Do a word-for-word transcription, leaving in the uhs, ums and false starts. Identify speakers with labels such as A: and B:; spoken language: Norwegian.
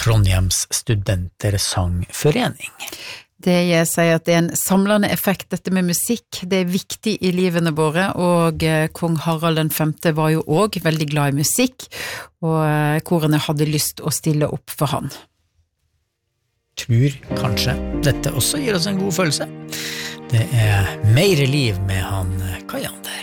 A: Trondheims studentersangforening.
B: Det jeg sier at det er en samlende effekt, dette med musikk, det er viktig i livene våre, og kong Harald den femte var jo også veldig glad i musikk, og korene hadde lyst å stille opp for han.
A: Tror kanskje dette også gir oss en god følelse. Det er mer liv med han Kajander.